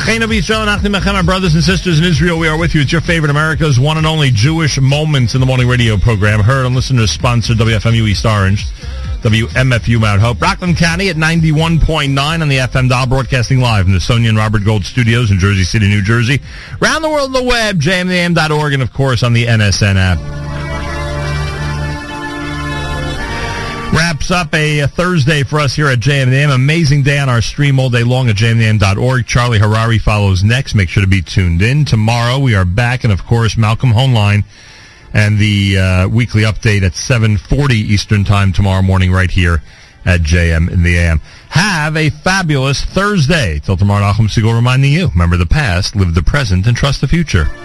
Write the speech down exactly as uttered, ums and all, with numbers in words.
My brothers and sisters in Israel, we are with you. It's your favorite America's one and only Jewish Moments in the Morning radio program. Heard on listeners-sponsored W F M U East Orange, W M F U Mount Hope, Rockland County at ninety-one point nine on the F M dial, broadcasting live from the Sonia and Robert Gold Studios in Jersey City, New Jersey. Around the world on the web, J M A M dot org, and, of course, on the N S N app. Wraps up a, a Thursday for us here at J M A M. Amazing day on our stream all day long at J M A M dot org. Charlie Harari follows next. Make sure to be tuned in. Tomorrow we are back, and, of course, Malcolm Hoenlein and the uh, weekly update at seven forty Eastern Time tomorrow morning right here at J M in the A M. Have a fabulous Thursday. Till tomorrow, Nachum Segal reminding you, remember the past, live the present, and trust the future.